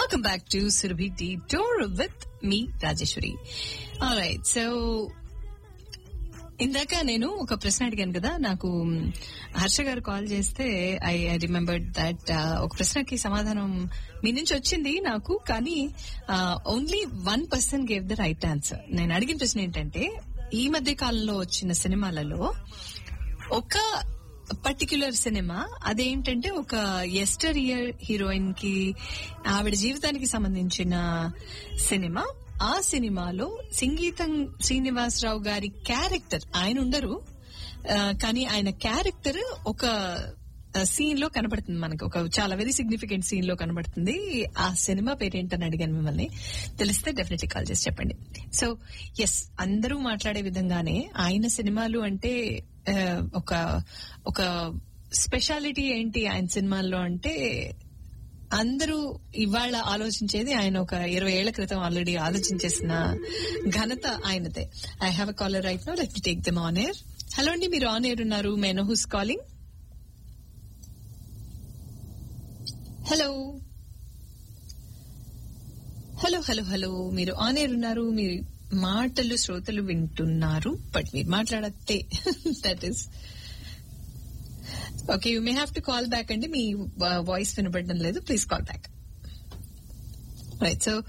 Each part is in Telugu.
Welcome back to Surabhi Detour with me, Rajeshwari. Alright, so ఇందాక నేను ఒక ప్రశ్న అడిగాను కదా, నాకు హర్ష గారు కాల్ చేస్తే ఐ రిమెంబర్డ్ దట్ ఒక ప్రశ్నకి సమాధానం మీ నుంచి వచ్చింది నాకు, కానీ only 1% gave the right answer. నేను అడిగిన ప్రశ్న ఏంటంటే, ఈ మధ్య కాలంలో వచ్చిన సినిమాలలో ఒక పర్టిక్యులర్ సినిమా, అదేంటంటే ఒక ఎస్టర్ ఇయర్ హీరోయిన్ కి ఆవిడ జీవితానికి సంబంధించిన సినిమా. ఆ సినిమాలో సంగీతం శ్రీనివాసరావు గారి క్యారెక్టర్, ఆయన ఉండరు కానీ ఆయన క్యారెక్టర్ ఒక సీన్ లో కనబడుతుంది మనకి, ఒక చాలా వెరీ సిగ్నిఫికెంట్ సీన్ లో కనబడుతుంది. ఆ సినిమా పేరేంటని అడిగాను మిమ్మల్ని, తెలిస్తే డెఫినెట్లీ కాల్ చేసి చెప్పండి. సో ఎస్, అందరూ మాట్లాడే విధంగానే ఆయన సినిమాలు అంటే ఒక ఒక స్పెషాలిటీ ఏంటి ఆయన సినిమాల్లో అంటే, అందరూ ఇవాళ ఆలోచించేది ఆయన ఒక 20 ఏళ్ల క్రితం ఆల్రెడీ ఆలోచించేసిన ఘనత ఆయనదే. I have a caller right now, let me take them on air. Hello అండి, మీరు ఆన్ ఎయిర్ ఉన్నారు. May know who's calling? Hello hello hello hello, మీరు ఆన్ ఎయిర్ ఉన్నారు. మీరు మాటలు శ్రోతలు వింటున్నారు, బట్ మీరు మాట్లాడతే that is okay. You may have to call back అండి, మీ వాయిస్ వినపడడం లేదు, please call back. Right, so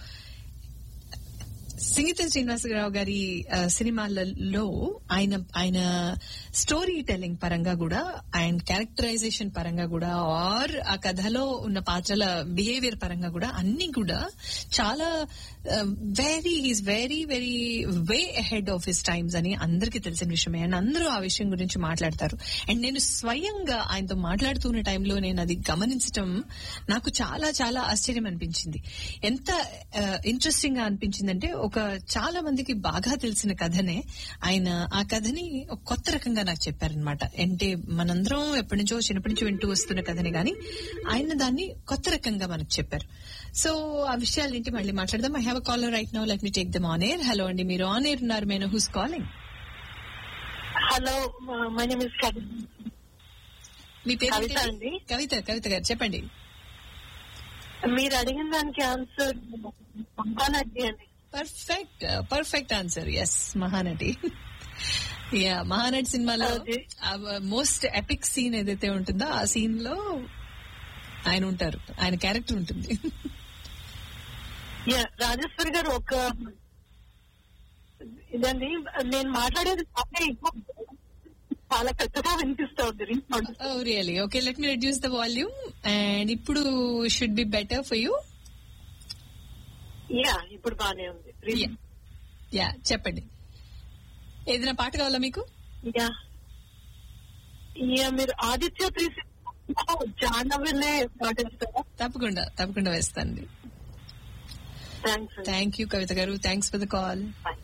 సంగీత శ్రీనివాసరావు గారి సినిమాలలో ఆయన స్టోరీ టెల్లింగ్ పరంగా కూడా, అండ్ క్యారెక్టరైజేషన్ పరంగా కూడా, ఆర్ ఆ కథలో ఉన్న పాత్రల బిహేవియర్ పరంగా కూడా, అన్ని కూడా చాలా is very very way ahead of his times అని అందరికీ తెలిసిన విషయమే. అండ్ అందరూ ఆ విషయం గురించి మాట్లాడతారు. అండ్ నేను స్వయంగా ఆయనతో మాట్లాడుతున్న టైంలో నేను అది గమనించటం నాకు చాలా చాలా ఆశ్చర్యం అనిపించింది. ఎంత ఇంట్రెస్టింగ్ గా అనిపించిందంటే, ఒక చాలా మందికి బాగా తెలిసిన కథనే ఆయన ఆ కథని ఒక కొత్త రకంగా నాకు చెప్పారనమాట. అంటే మనందరం ఎప్పటి నుంచో చిన్నప్పటి నుంచి వింటూ వస్తున్న కథని గాని ఆయన దాన్ని కొత్త రకంగా మనకు చెప్పారు. సో ఆ విషయాలేంటి మళ్ళీ మాట్లాడదాం. I have a caller right now, let me take them on air. Hello అండి, మీరు ఆన్ ఎయిర్ ఉన్నారు. మేనో who's calling? Hello, my name is మీ పేరు అండి. కవిత గారు చెప్పండి. మీరు అడిగిన దానికి ఆన్సర్ మహానటి అండి. Perfect answer. Yes, Mahanati. Yeah, Mahanati సినిమాలో మోస్ట్ ఎపిక్ సీన్ ఏదైతే ఉంటుందో ఆ సీన్ లో ఆయన ఉంటారు, ఆయన క్యారెక్టర్ ఉంటుంది. రాజేశ్వరి గారు, ఒక ఇదండి నేను మాట్లాడేది చాలా పెద్దగా వినిపిస్తుంది. Really? Okay, let me reduce the volume. And ఇప్పుడు should be better for you. ఇప్పుడు బానే ఉంది. యా, చెప్పండి. ఏదైనా పాట కావాలా మీకు? మీరు ఆదిత్య జాహ్నవినే పాటిస్తారా? తప్పకుండా వేస్తానండి. థ్యాంక్ యూ కవిత గారు, thanks for the call.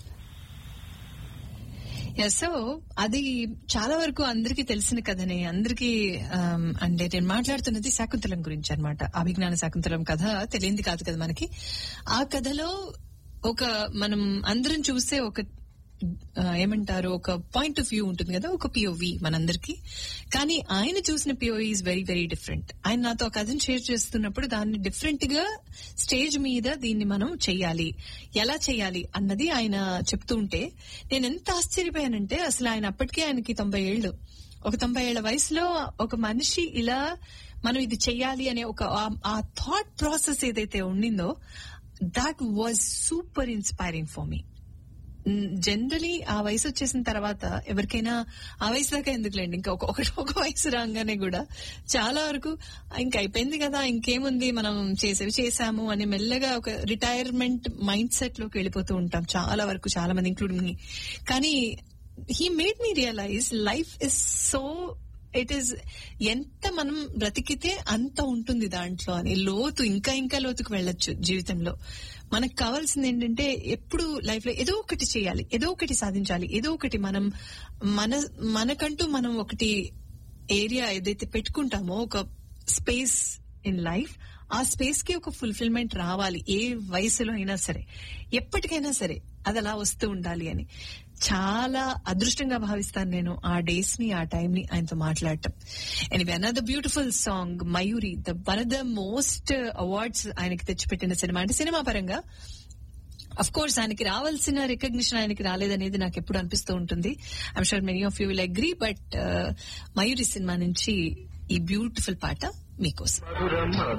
So అది చాలా వరకు అందరికీ తెలిసిన కథనే, అందరికీ. అంటే నేను మాట్లాడుతున్నది శాకుంతలం గురించి అనమాట. అభిజ్ఞాన శాకుంతలం కథ తెలియంది కాదు కదా మనకి. ఆ కథలో ఒక మనం అందరం చూస్తే ఒక ఏమంటారు, ఒక పాయింట్ ఆఫ్ వ్యూ ఉంటుంది కదా, ఒక పిఓవి మనందరికి. కానీ ఆయన చూసిన POV is very very different. ఆయన నాతో ఆ కథను షేర్ చేస్తున్నప్పుడు దాన్ని డిఫరెంట్ గా స్టేజ్ మీద దీన్ని మనం చెయ్యాలి, ఎలా చెయ్యాలి అన్నది ఆయన చెప్తూ ఉంటే నేను ఎంత ఆశ్చర్యపోయానంటే, అసలు ఆయన అప్పటికే ఆయనకి 90 ఏళ్లు, ఒక 90 ఏళ్ల వయసులో ఒక మనిషి ఇలా మనం ఇది చెయ్యాలి అనే ఒక ఆ థాట్ ప్రాసెస్ ఏదైతే ఉండిందో, that was super inspiring for me. Generally ఆ వయసు వచ్చేసిన తర్వాత ఎవరికైనా, ఆ వయసు దాకా ఎందుకులేండి, ఇంకా ఒక వయసు రాగానే కూడా చాలా వరకు ఇంకా అయిపోయింది కదా, ఇంకేముంది మనం చేసేవి చేశాము అని మెల్లగా ఒక రిటైర్మెంట్ మైండ్ సెట్ లోకి వెళ్ళిపోతూ ఉంటాం చాలా వరకు, చాలా మంది ఇంక్లూడింగ్ మీ. కానీ he made me realise life is so, it is ఎంత మనం బ్రతికితే అంత ఉంటుంది దాంట్లో అని, లోతు ఇంకా లోతుకు వెళ్ళొచ్చు జీవితంలో. మనకు కావాల్సింది ఏంటంటే, ఎప్పుడు లైఫ్ లో ఏదో ఒకటి చేయాలి, ఏదో ఒకటి సాధించాలి, ఏదో ఒకటి మనం మనకంటూ మనం ఒకటి ఏరియా ఏదైతే పెట్టుకుంటామో, ఒక స్పేస్ ఇన్ లైఫ్, ఆ స్పేస్ కి ఒక ఫుల్ఫిల్మెంట్ రావాలి. ఏ వయసులో అయినా సరే, ఎప్పటికైనా సరే అది అలా వస్తూ ఉండాలి అని. చాలా అదృష్టంగా భావిస్తాను నేను ఆ డేస్ ని, ఆ టైం ని ఆయనతో మాట్లాడటం. Anyway, another beautiful song Mayuri, one of the most awards ఆయనకి తెచ్చిపెట్టిన సినిమా. అంటే సినిమా పరంగా అఫ్ కోర్స్ ఆయనకి రావాల్సిన రికగ్నిషన్ ఆయనకి రాలేదనేది నాకు ఎప్పుడు అనిపిస్తూ ఉంటుంది. I'm sure many of you will agree. But Mayuri cinema నుంచి ఈ బ్యూటిఫుల్ పాట మీకోసం.